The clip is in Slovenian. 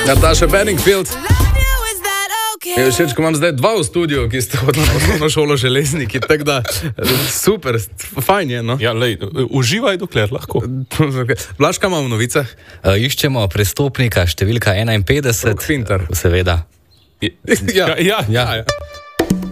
Nataša Bedingfield. Je všeč, ko imam zdaj dva v studiu, ki ste hodili na osnovno šolo Železniki, tako da super, fajn je, no. Ja, lej, uživaj dokler lahko. Blaž, kaj imamo v novicah? Iščemo prestopnika številka 51. Finter. Seveda. Ja.